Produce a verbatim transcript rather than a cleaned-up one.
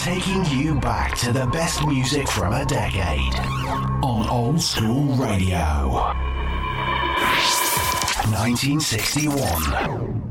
taking you back to the best music from a decade on Old School Radio. nineteen sixty-one.